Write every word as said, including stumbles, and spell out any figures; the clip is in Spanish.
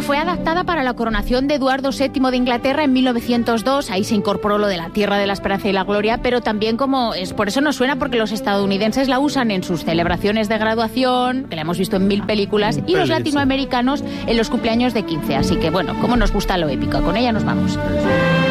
fue adaptada para la coronación de Eduardo séptimo de Inglaterra en mil novecientos dos. Ahí se incorporó lo de la tierra de la esperanza y la gloria, pero también como es por eso nos suena, porque los estadounidenses la usan en sus celebraciones de graduación, que la hemos visto en mil películas, y los latinoamericanos en los cumpleaños de quince. Así que bueno, como nos gusta lo épico. Con ella nos vamos.